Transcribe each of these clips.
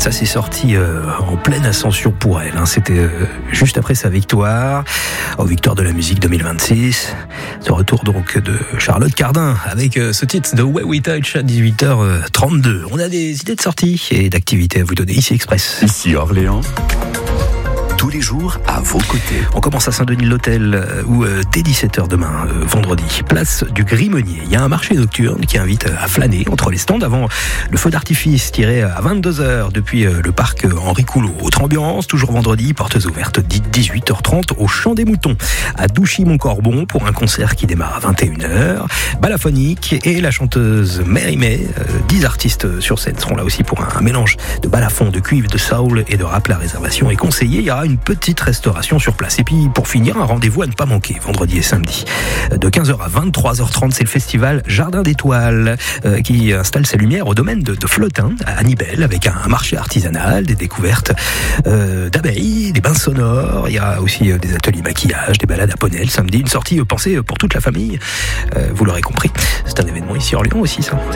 Ça s'est sorti en pleine ascension pour elle. C'était juste après sa victoire, victoire de la musique 2026. Ce retour donc de Charlotte Cardin avec ce titre The Way We Touch à 18h32. On a des idées de sortie et d'activités à vous donner ici Express. Ici Orléans. Tous les jours à vos côtés. On commence à Saint-Denis-de-l'Hôtel où dès 17h demain, vendredi, place du Gris-Meunier. Il y a un marché nocturne qui invite à flâner entre les stands avant le feu d'artifice tiré à 22h depuis le parc Henri Coulot. Autre ambiance, toujours vendredi, portes ouvertes 18h30 au Champ des Moutons à Douchy-Montcorbon pour un concert qui démarre à 21h. Balaphonique et la chanteuse Mary May, 10 artistes sur scène seront là aussi pour un mélange de balafon, de cuivre, de soul et de rap. La réservation est conseillée. Il y aura une petite restauration sur place. Et puis, pour finir, un rendez-vous à ne pas manquer, vendredi et samedi. De 15h à 23h30, c'est le festival Jardin d'Étoiles qui installe ses lumières au domaine de Flotin, à Nibelles, avec un marché artisanal, des découvertes d'abeilles, des bains sonores. Il y a aussi des ateliers maquillage, des balades à poney le samedi, une sortie pensée pour toute la famille. Vous l'aurez compris, c'est un événement ici à Orléans aussi, ça.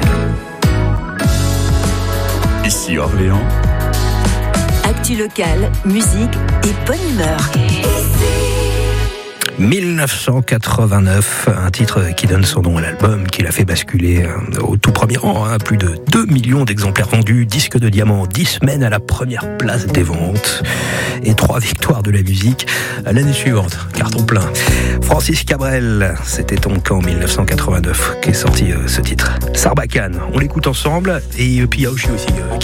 Ici Orléans. Actu locale, musique et bonne humeur. 1989, un titre qui donne son nom à l'album, qui l'a fait basculer au tout premier rang, plus de 2 millions d'exemplaires vendus, disque de diamant, 10 semaines à la première place des ventes et 3 victoires de la musique l'année suivante, carton plein. Francis Cabrel, c'était donc en 1989 qu'est sorti ce titre. Sarbacane, on l'écoute ensemble et puis il y a aussi